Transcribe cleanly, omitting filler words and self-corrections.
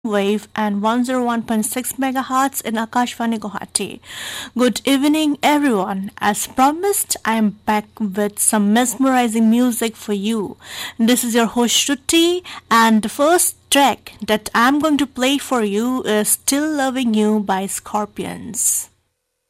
wave and 101.6 megahertz in Akashvani Guwahati. Good evening, everyone. As promised, I am back with some mesmerizing music for you. This is your host Shruti, and the first track that I'm going to play for you is Still Loving You by Scorpions.